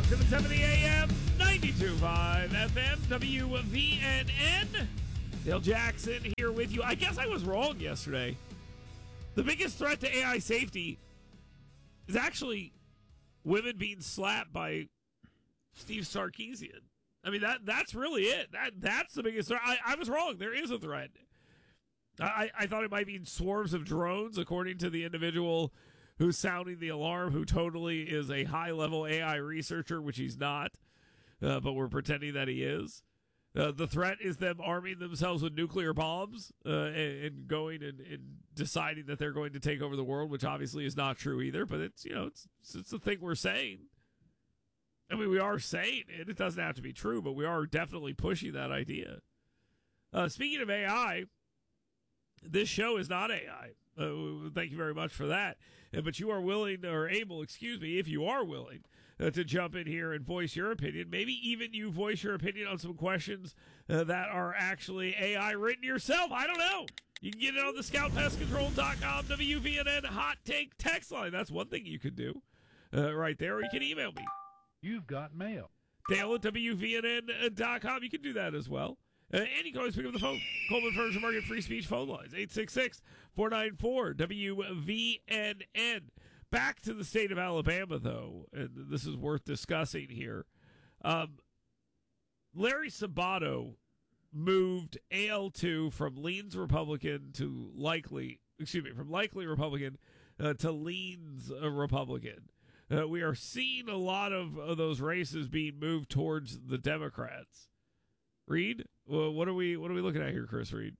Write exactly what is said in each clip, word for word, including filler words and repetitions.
seven seventy A M, ninety-two point five F M, W V N N. Dale Jackson here with you. I guess I was wrong yesterday. The biggest threat to A I safety is actually women being slapped by Steve Sarkisian. I mean, that that's really it. That That's the biggest threat. I, I was wrong. There is a threat. I, I thought it might be swarms of drones, according to the individual who's sounding the alarm, who totally is a high-level A I researcher, which he's not, uh, but we're pretending that he is. Uh, the threat is them arming themselves with nuclear bombs uh, and, and going and, and deciding that they're going to take over the world, which obviously is not true either. But it's, you know, it's it's the thing we're saying. I mean, we are saying it. It doesn't have to be true, but we are definitely pushing that idea. Uh, speaking of A I, this show is not A I. Uh, thank you very much for that. Uh, but you are willing, or able, excuse me, if you are willing uh, to jump in here and voice your opinion. Maybe even you voice your opinion on some questions uh, that are actually A I written yourself. I don't know. You can get it on the scout pest control dot com W V N N hot take text line. That's one thing you could do uh, right there. Or you can email me. You've got mail. Dale at W V N N dot com. You can do that as well. Uh, and you can always pick up the phone. Coleman Furniture Market free speech phone lines. eight six six, four nine four, W V N N. Back to the state of Alabama, though, and this is worth discussing here. Um, Larry Sabato moved A L two from leans Republican to likely, excuse me, from likely Republican uh, to leans uh, Republican. Uh, we are seeing a lot of, of those races being moved towards the Democrats. Reed, well, what are we what are we looking at here, Chris Reed?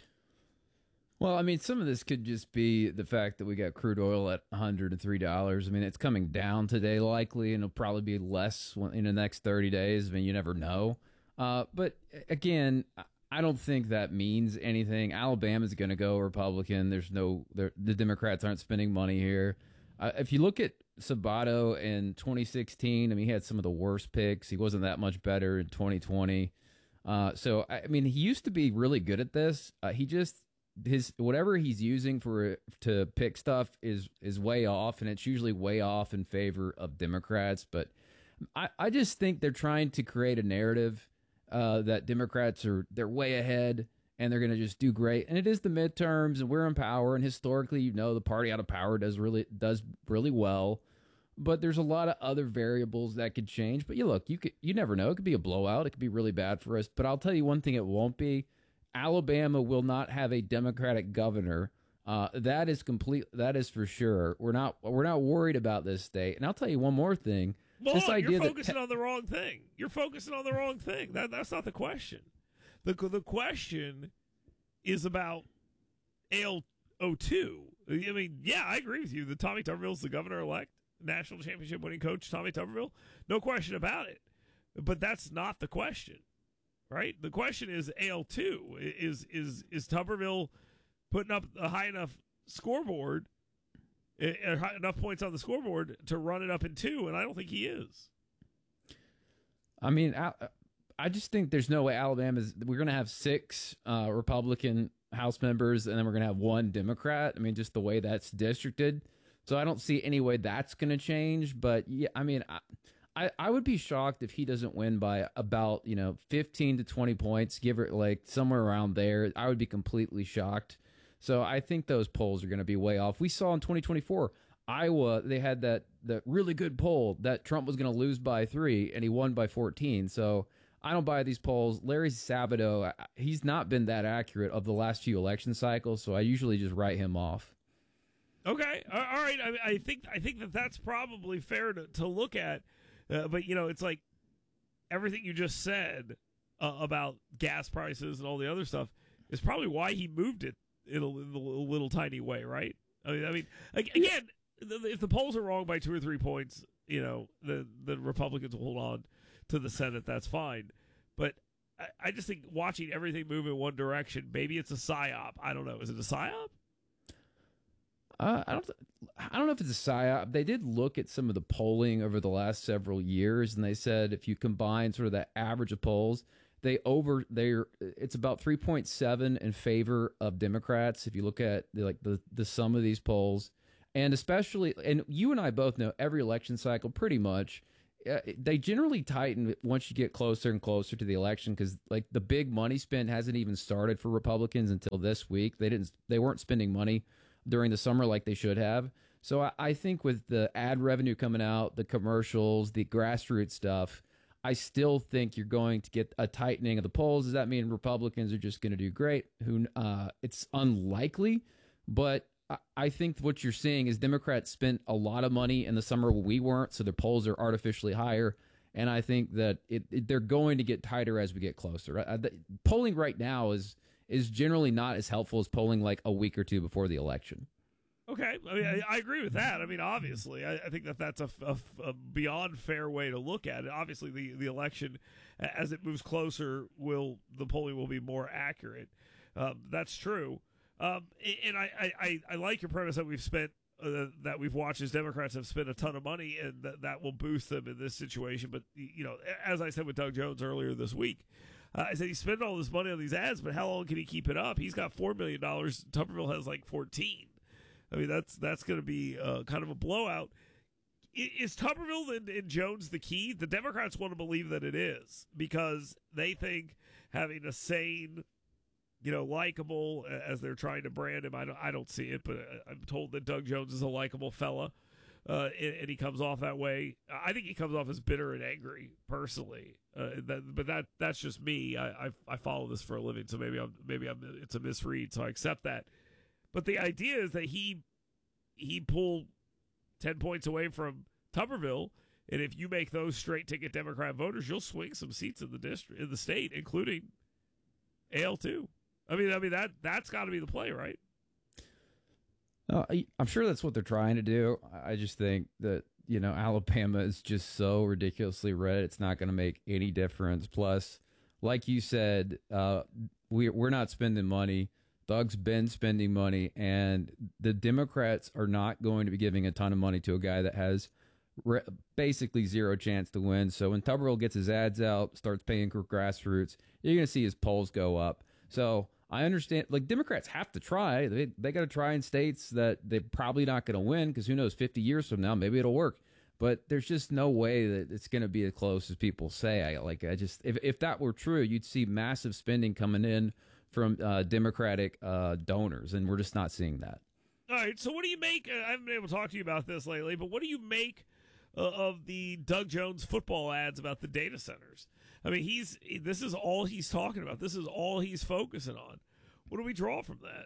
Well, I mean, some of this could just be the fact that we got crude oil at one hundred three dollars. I mean, it's coming down today likely, and it'll probably be less in the next thirty days. I mean, you never know. Uh, but again, I don't think that means anything. Alabama's going to go Republican. There's no the Democrats aren't spending money here. Uh, if you look at Sabato in twenty sixteen, I mean, he had some of the worst picks. He wasn't that much better in twenty twenty. Uh, so, I mean, he used to be really good at this. Uh, he just, his whatever he's using for to pick stuff is is way off, and it's usually way off in favor of Democrats. But I, I just think they're trying to create a narrative uh, that Democrats are, they're way ahead, and they're going to just do great. And it is the midterms, and we're in power, and historically, you know, the party out of power does really does really well. But there's a lot of other variables that could change. But you look, you could, you never know. It could be a blowout. It could be really bad for us. But I'll tell you one thing: it won't be. Alabama will not have a Democratic governor. Uh, that is complete. That is for sure. We're not. We're not worried about this state. And I'll tell you one more thing. Well, this idea you're focusing that, on the wrong thing. You're focusing on the wrong thing. That that's not the question. the The question is about A L two. I mean, yeah, I agree with you. The Tommy Tuberville's the governor elect. National championship winning coach Tommy Tuberville, no question about it. But that's not the question, right? The question is A L two. Is is is Tuberville putting up a high enough scoreboard, enough points on the scoreboard to run it up in two? And I don't think he is. I mean, I, I just think there's no way Alabama's. We're going to have six uh, Republican House members, and then we're going to have one Democrat. I mean, just the way that's districted. So I don't see any way that's going to change. But yeah, I mean, I, I I would be shocked if he doesn't win by about, you know, fifteen to twenty points, give it like somewhere around there. I would be completely shocked. So I think those polls are going to be way off. We saw in twenty twenty-four, Iowa, they had that, that really good poll that Trump was going to lose by three, and he won by fourteen. So I don't buy these polls. Larry Sabato, he's not been that accurate of the last few election cycles, so I usually just write him off. Okay, all right. I, I think I think that that's probably fair to, to look at, uh, but you know, it's like everything you just said uh, about gas prices and all the other stuff is probably why he moved it in a, in a little tiny way, right? I mean, I mean, again, if the polls are wrong by two or three points, you know, the the Republicans will hold on to the Senate. That's fine, but I, I just think watching everything move in one direction, maybe it's a psyop. I don't know. Is it a psyop? Uh, I don't. Th- I don't know if it's a psyop. They did look at some of the polling over the last several years, and they said if you combine sort of the average of polls, they over they're it's about three point seven in favor of Democrats. If you look at the, like the the sum of these polls, and especially, and you and I both know every election cycle pretty much uh, they generally tighten once you get closer and closer to the election because like the big money spend hasn't even started for Republicans until this week. They didn't they weren't spending money during the summer like they should have. So I, I think with the ad revenue coming out, the commercials, the grassroots stuff, I still think you're going to get a tightening of the polls. Does that mean Republicans are just going to do great? Who uh, it's unlikely, but I think what you're seeing is Democrats spent a lot of money in the summer when we weren't, so their polls are artificially higher. And I think that it, it, they're going to get tighter as we get closer. Uh, the, polling right now is is generally not as helpful as polling like a week or two before the election. Okay, I mean, I, I agree with that. I mean, obviously, I, I think that that's a, a, a beyond fair way to look at it. Obviously, the, the election, as it moves closer, will the polling will be more accurate. Um, that's true. Um, and I, I, I like your premise that we've spent uh, that we've watched as Democrats have spent a ton of money, and that, that will boost them in this situation. But you know, as I said with Doug Jones earlier this week, uh, I said he's spending all this money on these ads, but how long can he keep it up? He's got four million dollars. Tuberville has like fourteen. I mean, that's that's going to be uh, kind of a blowout. Is Tuberville and, and Jones the key? The Democrats want to believe that it is because they think having a sane, you know, likable, as they're trying to brand him. I don't, I don't see it, but I'm told that Doug Jones is a likable fella, uh, and, and he comes off that way. I think he comes off as bitter and angry, personally. Uh, that, but that that's just me. I, I I follow this for a living, so maybe I'm maybe I'm it's a misread, so I accept that. But the idea is that he he pulled ten points away from Tuberville, and if you make those straight ticket Democrat voters, you'll swing some seats in the district in the state, including A L two. I mean, I mean that that's got to be the play, right? Uh, I'm sure that's what they're trying to do. I just think that, you know, Alabama is just so ridiculously red. It's not going to make any difference. Plus, like you said, uh, we we're not spending money. Doug's been spending money, and the Democrats are not going to be giving a ton of money to a guy that has re- basically zero chance to win. So when Tuberville gets his ads out, starts paying for grassroots, you're going to see his polls go up. So I understand, like, Democrats have to try. They they got to try in states that they're probably not going to win because who knows, fifty years from now, maybe it'll work. But there's just no way that it's going to be as close as people say. I like, I just, if, if that were true, you'd see massive spending coming in from uh, Democratic uh, donors, and we're just not seeing that. All right, so what do you make? Uh, I haven't been able to talk to you about this lately, but what do you make uh, of the Doug Jones football ads about the data centers? I mean, he's this is all he's talking about. This is all he's focusing on. What do we draw from that?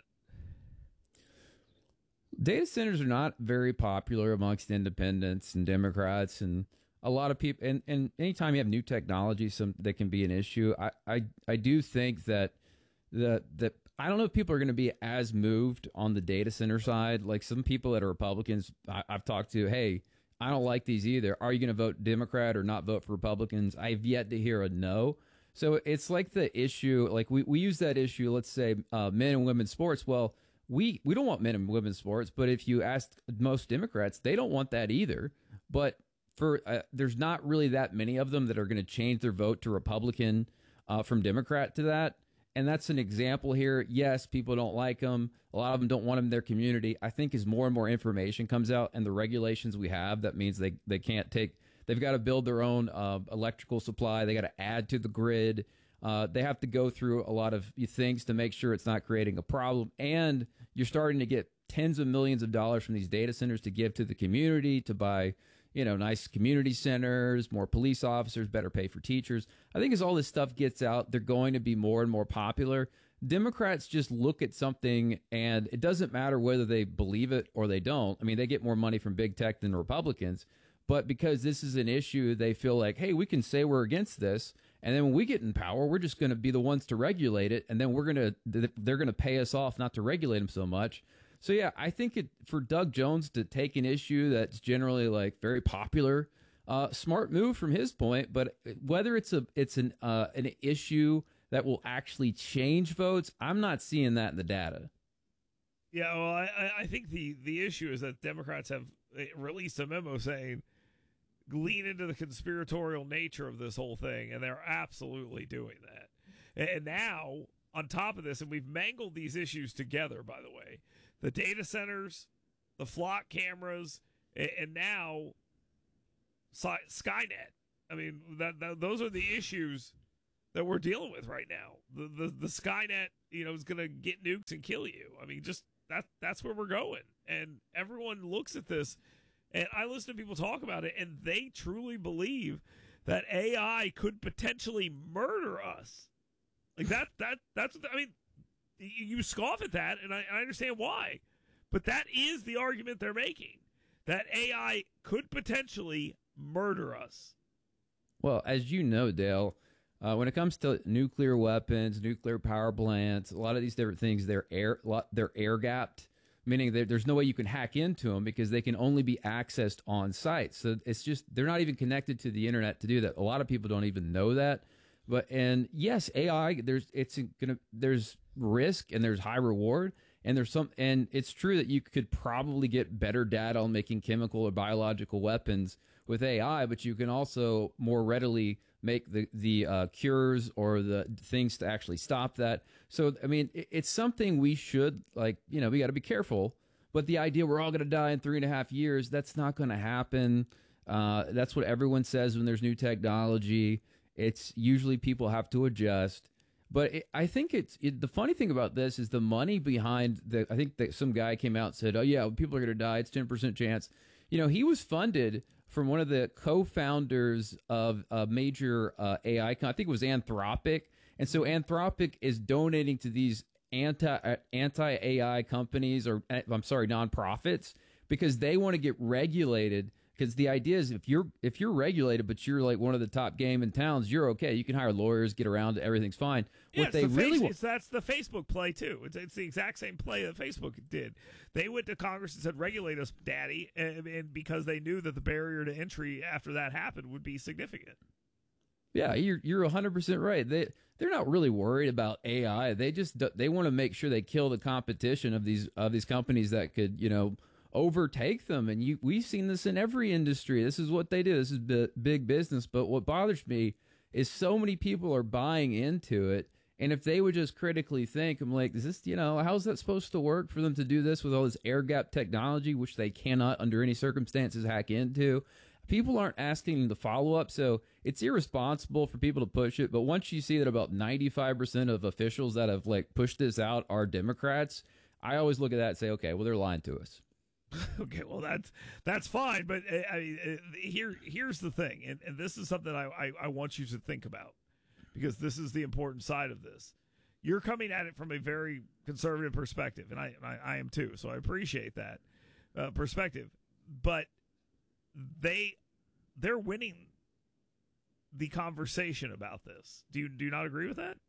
Data centers are not very popular amongst independents and Democrats, and a lot of people. And, and anytime you have new technology, some that can be an issue. I I, I do think that the that I don't know if people are going to be as moved on the data center side. Like some people that are Republicans, I, I've talked to. Hey, I don't like these either. Are you going to vote Democrat or not vote for Republicans? I've yet to hear a no. So it's like the issue, like we, we use that issue, let's say uh, men and women's sports. Well, we, we don't want men and women's sports, but if you ask most Democrats, they don't want that either. But for uh, there's not really that many of them that are going to change their vote to Republican uh, from Democrat to that. And that's an example here. Yes, people don't like them. A lot of them don't want them in their community. I think as more and more information comes out and the regulations we have, that means they, they can't take, they've got to build their own uh, electrical supply. They got to add to the grid. Uh, they have to go through a lot of things to make sure it's not creating a problem. And you're starting to get tens of millions of dollars from these data centers to give to the community to buy, you know, nice community centers, more police officers, better pay for teachers. I think as all this stuff gets out, they're going to be more and more popular. Democrats just look at something, and it doesn't matter whether they believe it or they don't. I mean, they get more money from big tech than Republicans. But because this is an issue, they feel like, hey, we can say we're against this. And then when we get in power, we're just going to be the ones to regulate it. And then we're going to, they're going to pay us off not to regulate them so much. So, yeah, I think it for Doug Jones to take an issue that's generally like very popular, uh, smart move from his point. But whether it's a it's an uh, an issue that will actually change votes, I'm not seeing that in the data. Yeah, well, I, I think the, the issue is that Democrats have released a memo saying lean into the conspiratorial nature of this whole thing, and they're absolutely doing that. And now, on top of this, and we've mangled these issues together, by the way, the data centers, the flock cameras, and now Skynet. I mean, that, that those are the issues that we're dealing with right now. The the, the Skynet, you know, is going to get nukes and kill you. I mean, just that that's where we're going. And everyone looks at this, and I listen to people talk about it, and they truly believe that A I could potentially murder us. Like that that that's I mean, you scoff at that, and I, I understand why. But that is the argument they're making, that A I could potentially murder us. Well, as you know, Dale, uh, when it comes to nuclear weapons, nuclear power plants, a lot of these different things, they're air they're air gapped, meaning that there's no way you can hack into them because they can only be accessed on site. So it's just they're not even connected to the internet to do that. A lot of people don't even know that. But and yes, A I, there's it's gonna there's risk and there's high reward. And there's some, and it's true that you could probably get better data on making chemical or biological weapons with A I, but you can also more readily make the the uh, cures or the things to actually stop that. So, I mean, it, it's something we should, like, you know, we got to be careful. But the idea we're all going to die in three and a half years, that's not going to happen. Uh, that's what everyone says when there's new technology. It's usually people have to adjust. But it, I think it's it, the funny thing about this is the money behind the. I think that some guy came out and said, "Oh yeah, people are going to die. It's ten percent chance." You know, he was funded from one of the co-founders of a major uh, A I. I think it was Anthropic, and so Anthropic is donating to these anti uh, anti A I companies, or I'm sorry, nonprofits, because they want to get regulated. Because the idea is if you're if you're regulated, but you're like one of the top game in towns, you're okay. You can hire lawyers, get around, everything's fine. Yeah, what they the really want, that's the Facebook play too. It's, it's the exact same play that Facebook did. They went to Congress and said, "Regulate us, Daddy," and, and because they knew that the barrier to entry after that happened would be significant. Yeah, you're you're one hundred percent right. They they're not really worried about A I. They just they want to make sure they kill the competition of these of these companies that could, you know, overtake them. And you, we've seen this in every industry. This is what they do. This is b- big business. But what bothers me is so many people are buying into it. And if they would just critically think, I'm like, is this, you know, how's that supposed to work for them to do this with all this air gap technology, which they cannot under any circumstances hack into? People aren't asking the follow up. So it's irresponsible for people to push it. But once you see that about ninety-five percent of officials that have like pushed this out are Democrats, I always look at that and say, okay, well, they're lying to us. Okay, well that's that's fine, but uh, I mean, uh, here here's the thing, and, and this is something I, I I want you to think about, because this is the important side of this. You're coming at it from a very conservative perspective, and I I, I am too, so I appreciate that uh, perspective. But they they're winning the conversation about this. Do you do you not agree with that?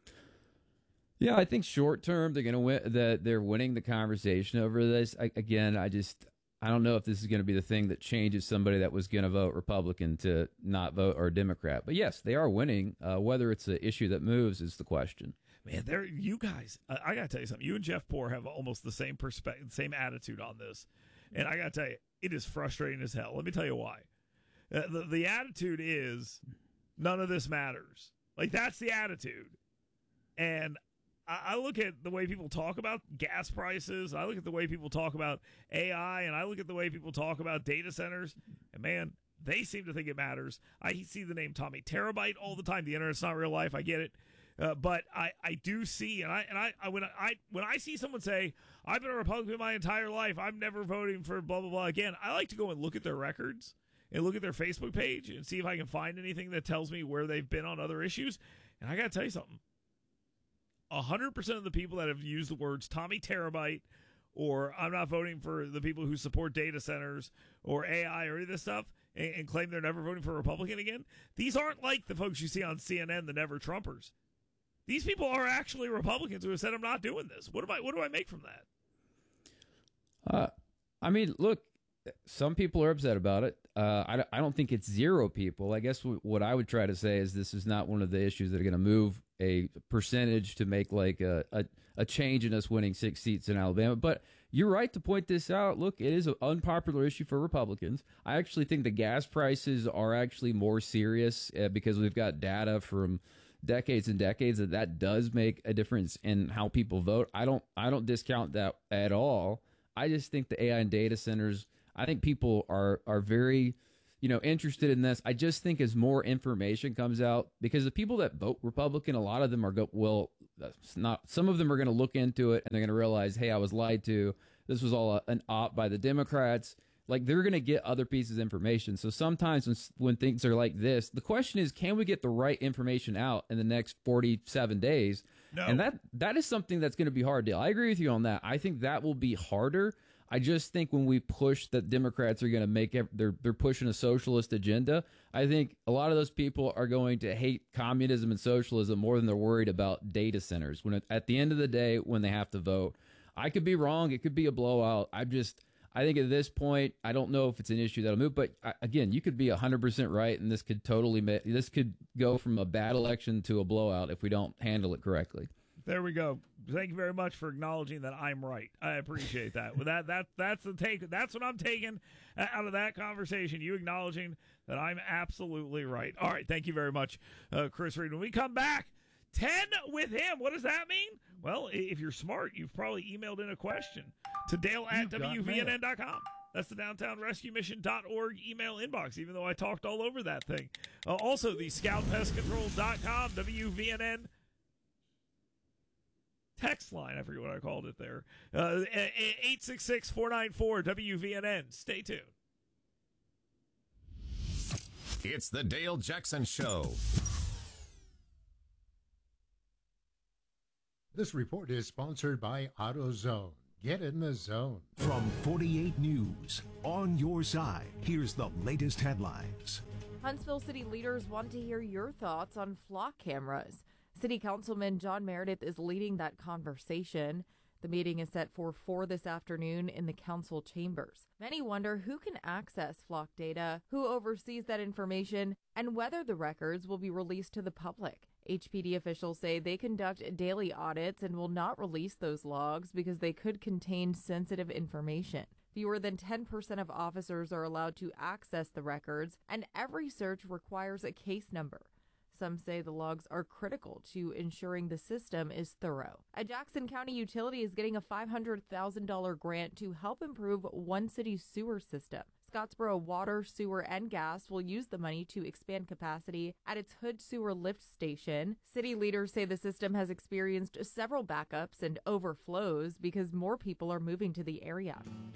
Yeah, I think short term they're going to win. That they're winning the conversation over this. I, again, I just I don't know if this is going to be the thing that changes somebody that was going to vote Republican to not vote or Democrat. But yes, they are winning. Uh, whether it's an issue that moves is the question. Man, there you guys. I, I got to tell you something. You and Jeff Poor have almost the same perspective, same attitude on this, and I got to tell you, it is frustrating as hell. Let me tell you why. Uh, the the attitude is none of this matters. Like that's the attitude, and I look at the way people talk about gas prices. I look at the way people talk about A I, and I look at the way people talk about data centers. And man, they seem to think it matters. I see the name Tommy Terabyte all the time. The internet's not real life. I get it, uh, but I, I do see, and I and I, I when I when I see someone say I've been a Republican my entire life, I'm never voting for blah blah blah again. I like to go and look at their records and look at their Facebook page and see if I can find anything that tells me where they've been on other issues. And I got to tell you something. one hundred percent of the people that have used the words Tommy Terabyte or I'm not voting for the people who support data centers or A I or any of this stuff and, and claim they're never voting for a Republican again, these aren't like the folks you see on C N N, the never Trumpers. These people are actually Republicans who have said, I'm not doing this. What do I, what do I make from that? Uh, I mean, look, some people are upset about it. Uh, I, I don't think it's zero people. I guess w- what I would try to say is this is not one of the issues that are going to move a percentage to make like a, a, a change in us winning six seats in Alabama. But you're right to point this out. Look, it is an unpopular issue for Republicans. I actually think the gas prices are actually more serious uh, because we've got data from decades and decades that that does make a difference in how people vote. I don't I don't discount that at all. I just think the A I and data centers, I think people are are very you know, interested in this. I just think as more information comes out, because the people that vote Republican, a lot of them are go well, that's not. Some of them are going to look into it and they're going to realize, hey, I was lied to. This was all a, an op by the Democrats. Like, they're going to get other pieces of information. So sometimes when, when things are like this, the question is, can we get the right information out in the next forty-seven days? No. And that that is something that's going to be hard to do. I agree with you on that. I think that will be harder. I just think when we push that Democrats are going to make it, they're they're pushing a socialist agenda. I think a lot of those people are going to hate communism and socialism more than they're worried about data centers. When it, at the end of the day, when they have to vote, I could be wrong. It could be a blowout. I just I think at this point, I don't know if it's an issue that'll move. But again, you could be one hundred percent right, and this could totally this could go from a bad election to a blowout if we don't handle it correctly. There we go. Thank you very much for acknowledging that I'm right. I appreciate that. Well, that that that's the take. That's what I'm taking out of that conversation. You acknowledging that I'm absolutely right. All right. Thank you very much, uh, Chris Reed. When we come back, ten with him. What does that mean? Well, if you're smart, you've probably emailed in a question to Dale at W V N N dot com. That's the downtown rescue mission dot org email inbox, even though I talked all over that thing. Uh, also, the scout pest control dot com, W V N N text line. I forget what I called it there. Uh, eight six six, four nine four, W V N N. Stay tuned. It's the Dale Jackson Show. This report is sponsored by AutoZone. Get in the zone. From forty-eight News, on your side, here's the latest headlines. Huntsville city leaders want to hear your thoughts on flock cameras. City Councilman John Meredith is leading that conversation. The meeting is set for four this afternoon in the council chambers. Many wonder who can access flock data, who oversees that information, and whether the records will be released to the public. H P D officials say they conduct daily audits and will not release those logs because they could contain sensitive information. Fewer than ten percent of officers are allowed to access the records, and every search requires a case number. Some say the logs are critical to ensuring the system is thorough. A Jackson County utility is getting a five hundred thousand dollars grant to help improve one city's sewer system. Scottsboro Water, Sewer, and Gas will use the money to expand capacity at its Hood Sewer Lift Station. City leaders say the system has experienced several backups and overflows because more people are moving to the area.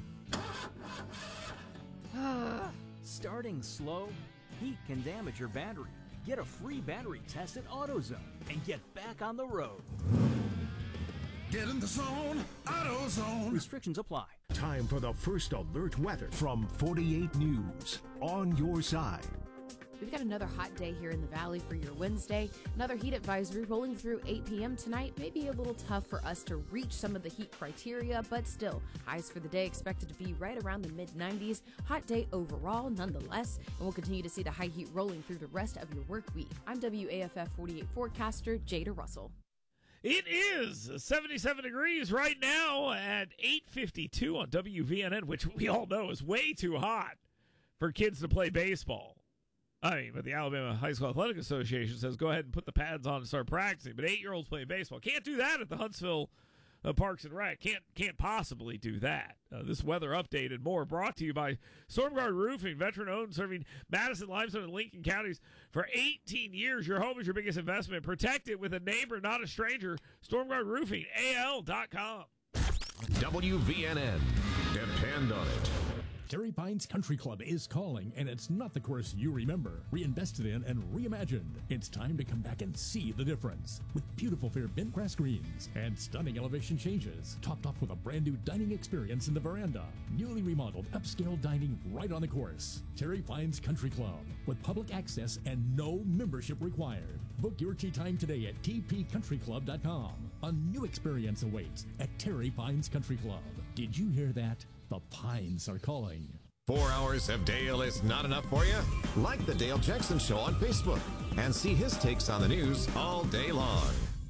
Starting slow, heat can damage your battery. Get a free battery test at AutoZone and get back on the road. Get in the zone, AutoZone. Restrictions apply. Time for the first alert weather from forty-eight News, on your side. We've got another hot day here in the valley for your Wednesday. Another heat advisory rolling through eight p.m. tonight. May be a little tough for us to reach some of the heat criteria, but still, highs for the day expected to be right around the mid nineties. Hot day overall, nonetheless, and we'll continue to see the high heat rolling through the rest of your work week. I'm W A F F forty-eight forecaster Jada Russell. It is seventy-seven degrees right now at eight fifty-two on W V N N, which we all know is way too hot for kids to play baseball. I mean, but the Alabama High School Athletic Association says go ahead and put the pads on and start practicing. But eight-year-olds playing baseball can't do that at the Huntsville uh, Parks and Rec. Can't can't possibly do that. Uh, this weather update and more brought to you by Stormguard Roofing, veteran-owned, serving Madison, Limestone, and Lincoln counties for eighteen years. Your home is your biggest investment. Protect it with a neighbor, not a stranger. Stormguard Roofing, A L dot com. W V N N. Depend on it. Terry Pines Country Club is calling, and it's not the course you remember. Reinvested in and reimagined. It's time to come back and see the difference. With beautiful fair bent grass greens and stunning elevation changes, topped off with a brand new dining experience in the veranda. Newly remodeled upscale dining right on the course. Terry Pines Country Club, with public access and no membership required. Book your tee time today at t p country club dot com. A new experience awaits at Terry Pines Country Club. Did you hear that? The Pines are calling. Four hours of Dale is not enough for you? Like the Dale Jackson Show on Facebook and see his takes on the news all day long.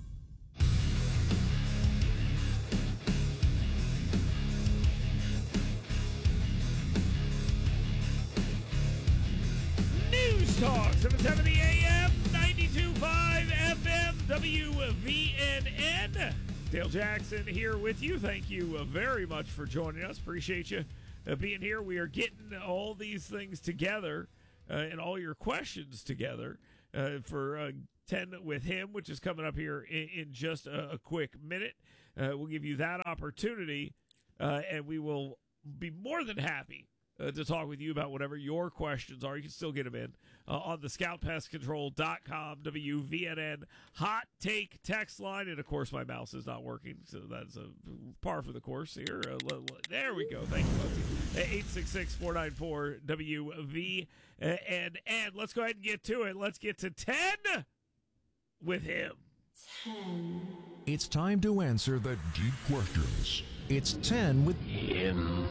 News Talk, seven seventy A M, ninety-two point five F M, W V N N. Dale Jackson here with you. Thank you uh, very much for joining us. Appreciate you uh, being here. We are getting all these things together uh, and all your questions together uh, for uh, ten with him, which is coming up here in, in just a, a quick minute. Uh, we'll give you that opportunity, uh, and we will be more than happy uh, to talk with you about whatever your questions are. You can still get them in uh, on the scout pest control dot com W V N N hot take text line. And, of course, my mouse is not working, so that's a par for the course here. Uh, l- l- there we go. Thank you, Lindsay. eight six six, four nine four, W V N N. Let's go ahead and get to it. Let's get to ten with him. ten. It's time to answer the deep questions. It's ten with him.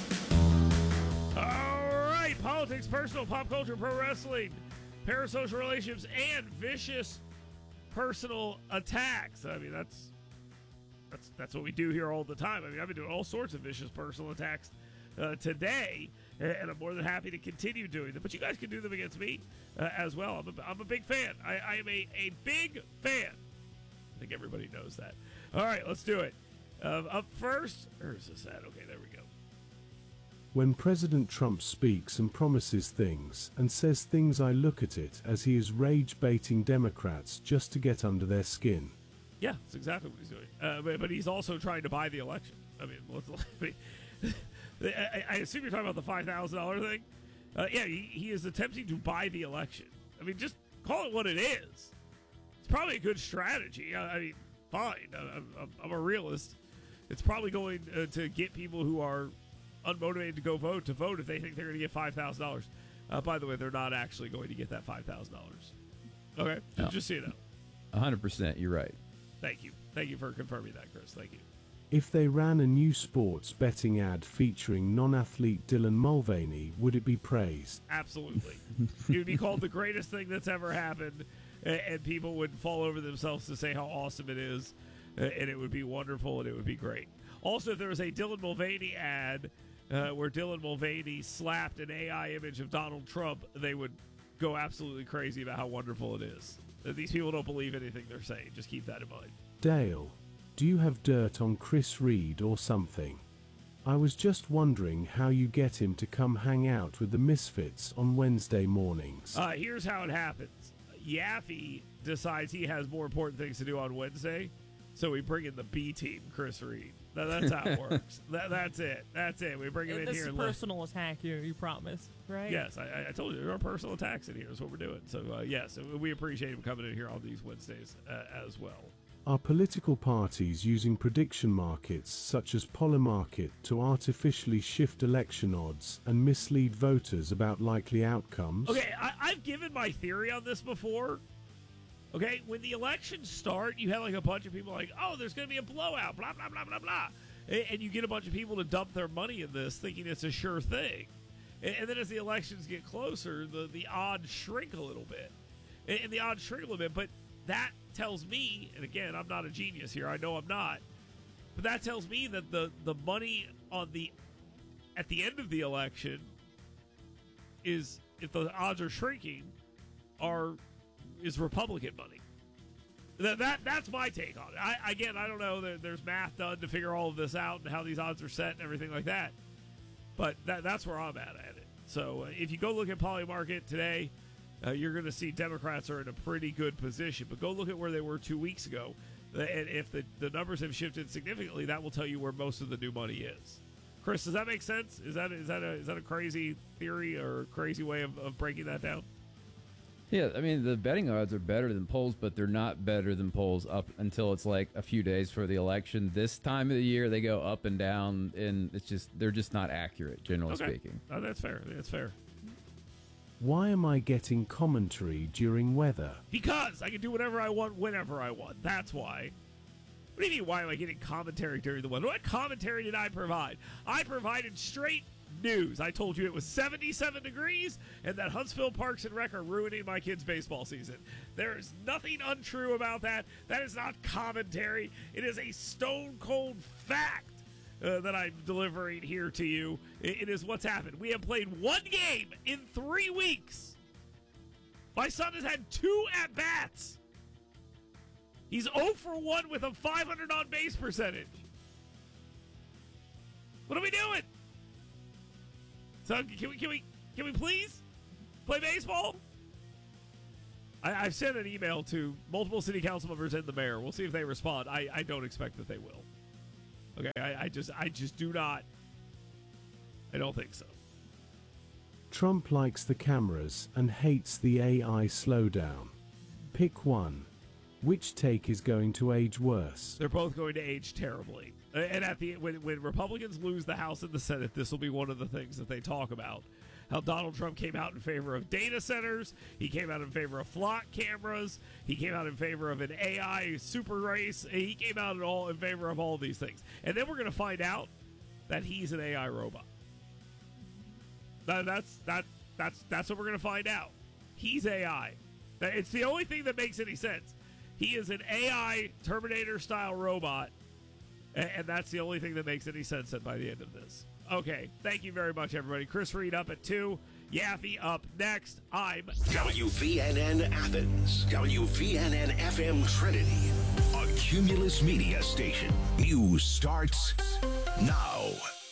All right. Politics, personal, pop culture, pro wrestling, parasocial relationships, and vicious personal attacks. I mean, that's that's that's what we do here all the time. I mean, I've been doing all sorts of vicious personal attacks uh, today, and I'm more than happy to continue doing them. But you guys can do them against me uh, as well. I'm a, I'm a big fan. I, I am a, a big fan. I think everybody knows that. All right, let's do it. Uh, up first, where's this at? Okay, there we go. When President Trump speaks and promises things and says things, I look at it as he is rage-baiting Democrats just to get under their skin. Yeah, that's exactly what he's doing. Uh, but, but he's also trying to buy the election. I mean, let's, I, mean I, I assume you're talking about the five thousand dollars thing? Uh, yeah, he, he is attempting to buy the election. I mean, just call it what it is. It's probably a good strategy. I, I mean, fine. I, I'm, I'm a realist. It's probably going uh, to get people who are unmotivated to go vote to vote if they think they're going to get five thousand dollars. Uh, by the way, they're not actually going to get that five thousand dollars. Okay? No. Just so you know. one hundred percent, you're right. Thank you. Thank you for confirming that, Chris. Thank you. If they ran a new sports betting ad featuring non-athlete Dylan Mulvaney, would it be praised? Absolutely. It would be called the greatest thing that's ever happened, and people would fall over themselves to say how awesome it is, and it would be wonderful, and it would be great. Also, if there was a Dylan Mulvaney ad uh, where Dylan Mulvaney slapped an A I image of Donald Trump, they would go absolutely crazy about how wonderful it is. These people don't believe anything they're saying. Just keep that in mind. Dale, do you have dirt on Chris Reed or something? I was just wondering how you get him to come hang out with the Misfits on Wednesday mornings. Uh, here's how it happens. Yaffe decides he has more important things to do on Wednesday, so we bring in the B team, Chris Reed. That, that's how it works. That, that's it. That's it. We bring him in this here. This and personal let... attack here, you promise, right? Yes, I, I told you there are personal attacks in here. Is what we're doing. So, uh, yes, we appreciate him coming in here on these Wednesdays uh, as well. Are political parties using prediction markets such as Polymarket to artificially shift election odds and mislead voters about likely outcomes? Okay, I, I've given my theory on this before. Okay, when the elections start, you have like a bunch of people like, oh, there's going to be a blowout, blah, blah, blah, blah, blah. And, and you get a bunch of people to dump their money in this thinking it's a sure thing. And, and then as the elections get closer, the, the odds shrink a little bit. And, and the odds shrink a little bit, but that tells me, and again, I'm not a genius here, I know I'm not, but that tells me that the, the money on the at the end of the election is, if the odds are shrinking, are is Republican money. That, that That's my take on it. I, again, I don't know. There, there's math done to figure all of this out and how these odds are set and everything like that. But that, that's where I'm at at it. So uh, if you go look at Polymarket today, uh, you're going to see Democrats are in a pretty good position. But go look at where they were two weeks ago. And if the, the numbers have shifted significantly, that will tell you where most of the new money is. Chris, does that make sense? Is that is that a, is that a crazy theory or a crazy way of, of breaking that down? Yeah, I mean, the betting odds are better than polls, but they're not better than polls up until it's like a few days for the election. This time of the year, they go up and down, and it's just they're just not accurate, generally okay. speaking. Oh, that's fair. That's fair. Why am I getting commentary during weather? Because I can do whatever I want, whenever I want. That's why. What do you mean, why am I getting commentary during the weather? What commentary did I provide? I provided straight news. I told you it was seventy-seven degrees and that Huntsville Parks and Rec are ruining my kids' baseball season. There is nothing untrue about that. That is not commentary. It is a stone cold fact uh, that I'm delivering here to you. It, it is what's happened. We have played one game in three weeks. My son has had two at-bats. He's oh for one with a five hundred on base percentage. What are we doing? So can we can we can we please Play baseball? I, I've sent an email to multiple city council members and the mayor. We'll see if they respond. I, I don't expect that they will. Okay, I, I just I just do not. I don't think so. Trump likes the cameras and hates the A I slowdown. Pick one. Which take is going to age worse? They're both going to age terribly. And at the when, when Republicans lose the House and the Senate, this will be one of the things that they talk about. How Donald Trump came out in favor of data centers. He came out in favor of flock cameras. He came out in favor of an A I super race. He came out in, all, in favor of all these things. And then we're going to find out that he's an A I robot. That, that's that that's that's what we're going to find out. He's A I. It's the only thing that makes any sense. He is an A I Terminator-style robot, and, and that's the only thing that makes any sense by the end of this. Okay, thank you very much, everybody. Chris Reed up at two. Yaffe up next. I'm W V N N Athens, W V N N F M Trinity, a Cumulus Media station. News starts now.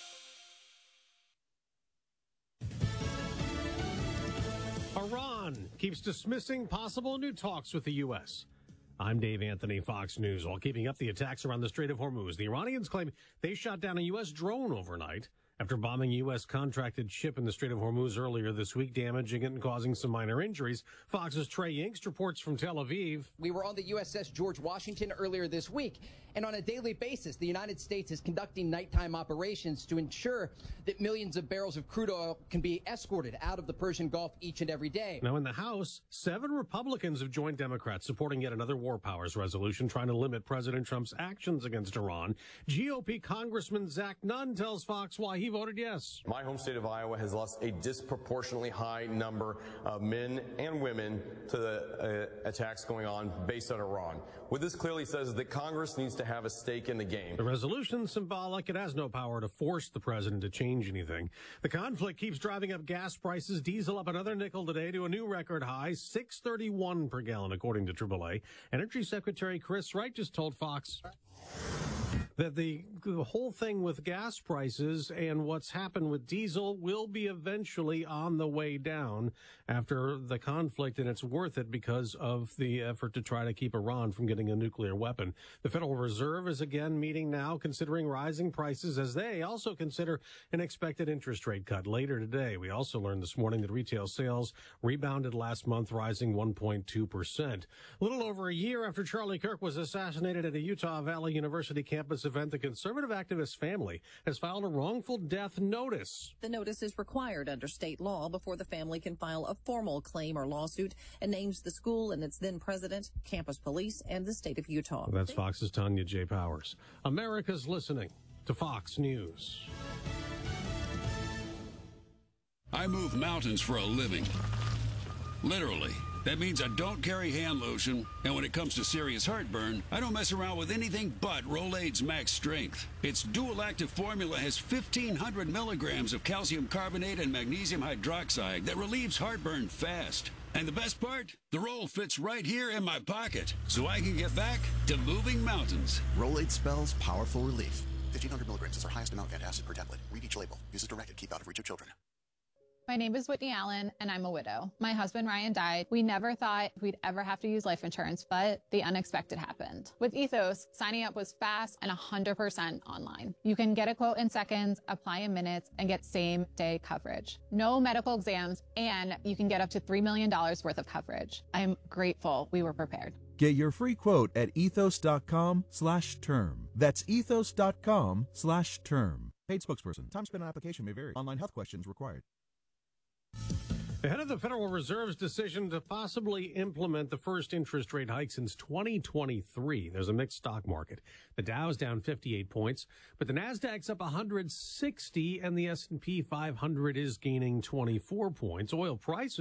Iran keeps dismissing possible new talks with the U S. I'm Dave Anthony, Fox News. While keeping up the attacks around the Strait of Hormuz, the Iranians claim they shot down a U S drone overnight after bombing a U S contracted ship in the Strait of Hormuz earlier this week, damaging it and causing some minor injuries. Fox's Trey Yingst reports from Tel Aviv. We were on the U S S George Washington earlier this week, and on a daily basis, the United States is conducting nighttime operations to ensure that millions of barrels of crude oil can be escorted out of the Persian Gulf each and every day. Now in the House, seven Republicans have joined Democrats supporting yet another war powers resolution trying to limit President Trump's actions against Iran. G O P Congressman Zach Nunn tells Fox why he voted yes. My home state of Iowa has lost a disproportionately high number of men and women to the uh, attacks going on based on Iran. What this clearly says is that Congress needs to have a stake in the game. The resolution's symbolic. It has no power to force the president to change anything. The conflict keeps driving up gas prices. Diesel up another nickel today to a new record high, six thirty-one per gallon, according to triple A. Energy Secretary Chris Wright just told Fox that the, the whole thing with gas prices and what's happened with diesel will be eventually on the way down after the conflict, and it's worth it because of the effort to try to keep Iran from getting a nuclear weapon. The Federal Reserve is again meeting now, considering rising prices as they also consider an expected interest rate cut later today. We also learned this morning that retail sales rebounded last month, rising one point two percent. A little over a year after Charlie Kirk was assassinated at a Utah Valley University campus event, the conservative activist family has filed a wrongful death notice. The notice is required under state law before the family can file a formal claim or lawsuit, and names the school and its then president, campus police, and the state of Utah. That's Fox's Tanya J. Powers. America's listening to Fox News. I move mountains for a living. Literally. That means I don't carry hand lotion, and when it comes to serious heartburn, I don't mess around with anything but Rolaids Max Strength. Its dual-active formula has fifteen hundred milligrams of calcium carbonate and magnesium hydroxide that relieves heartburn fast. And the best part? The roll fits right here in my pocket, so I can get back to moving mountains. Rolaids spells powerful relief. fifteen hundred milligrams is our highest amount of antacid per tablet. Read each label. Use as directed. Keep out of reach of children. My name is Whitney Allen, and I'm a widow. My husband, Ryan, died. We never thought we'd ever have to use life insurance, but the unexpected happened. With Ethos, signing up was fast and one hundred percent online. You can get a quote in seconds, apply in minutes, and get same-day coverage. No medical exams, and you can get up to three million dollars worth of coverage. I'm grateful we were prepared. Get your free quote at ethos.com slash term. That's ethos.com slash term. Paid spokesperson. Time spent on application may vary. Online health questions required. Ahead of the Federal Reserve's decision to possibly implement the first interest rate hike since twenty twenty-three, there's a mixed stock market. The Dow's down fifty-eight points, but the Nasdaq's up one hundred sixty, and the S and P five hundred is gaining twenty-four points. Oil prices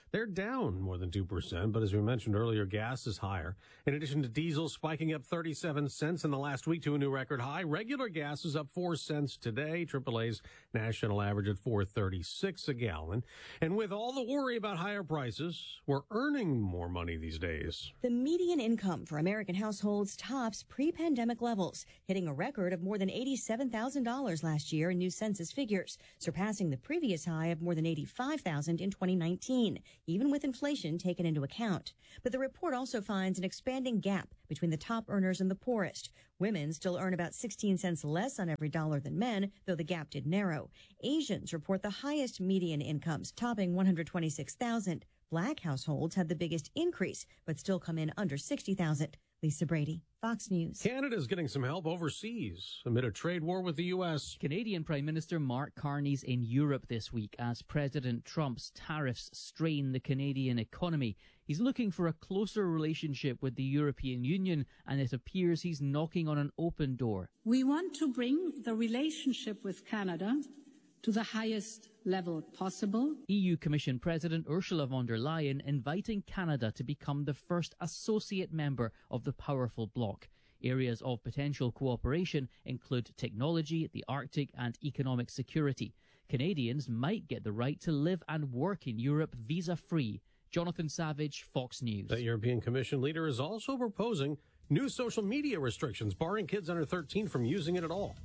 they're down more than two percent. But as we mentioned earlier, gas is higher. In addition to diesel spiking up thirty-seven cents in the last week to a new record high, regular gas is up four cents today. triple A's national average at four thirty-six a gallon. And with all the worry about higher prices, we're earning more money these days. The median income for American households tops pre-pandemic levels, hitting a record of more than eighty-seven thousand dollars last year in new census figures, surpassing the previous high of more than eighty-five thousand dollars in twenty nineteen, even with inflation taken into account. But the report also finds an expanding gap between the top earners and the poorest. Women still earn about sixteen cents less on every dollar than men, though the gap did narrow. Asians report the highest median incomes, topping one hundred twenty-six thousand dollars. Black households had the biggest increase, but still come in under sixty thousand dollars. Lisa Brady, Fox News. Canada's getting some help overseas amid a trade war with the U S. Canadian Prime Minister Mark Carney's in Europe this week as President Trump's tariffs strain the Canadian economy. He's looking for a closer relationship with the European Union, and it appears he's knocking on an open door. We want to bring the relationship with Canada to the highest level possible. E U Commission President Ursula von der Leyen inviting Canada to become the first associate member of the powerful bloc. Areas of potential cooperation include technology, the Arctic, and economic security. Canadians might get the right to live and work in Europe visa-free. Jonathan Savage, Fox News. The European Commission leader is also proposing new social media restrictions, barring kids under thirteen from using it at all.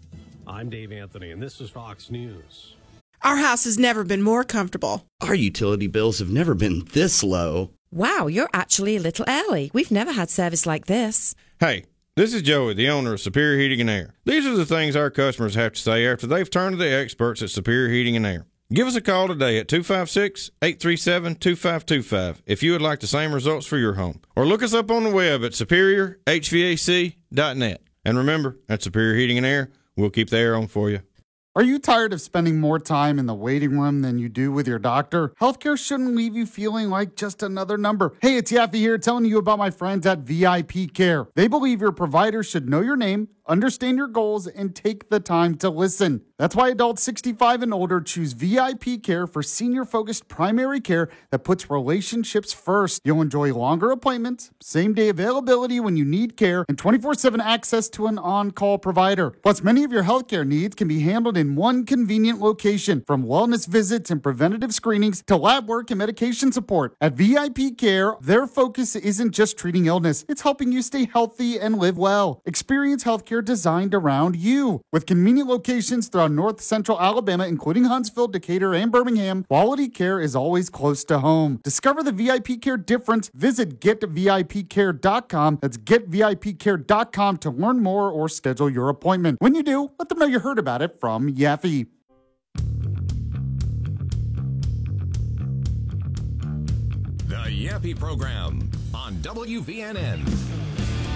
I'm Dave Anthony, and this is Fox News. Our house has never been more comfortable. Our utility bills have never been this low. Wow, you're actually a little early. We've never had service like this. Hey, this is Joey, the owner of Superior Heating and Air. These are the things our customers have to say after they've turned to the experts at Superior Heating and Air. Give us a call today at two five six, eight three seven, two five two five if you would like the same results for your home. Or look us up on the web at superior h v a c dot net. And remember, at Superior Heating and Air, we'll keep the air on for you. Are you tired of spending more time in the waiting room than you do with your doctor? Healthcare shouldn't leave you feeling like just another number. Hey, it's Yaffe here telling you about my friends at V I P Care. They believe your provider should know your name, understand your goals, and take the time to listen. That's why adults sixty-five and older choose V I P Care for senior-focused primary care that puts relationships first. You'll enjoy longer appointments, same-day availability when you need care, and twenty-four seven access to an on-call provider. Plus, many of your healthcare needs can be handled in one convenient location, from wellness visits and preventative screenings to lab work and medication support. At V I P Care, their focus isn't just treating illness, it's helping you stay healthy and live well. Experience healthcare designed around you. With convenient locations throughout North Central Alabama, including Huntsville, Decatur, and Birmingham, quality care is always close to home. Discover the V I P Care difference. Visit get v i p care dot com. That's get v i p care dot com to learn more or schedule your appointment. When you do, let them know you heard about it from Yaffe. The Yaffe Program on W V N N.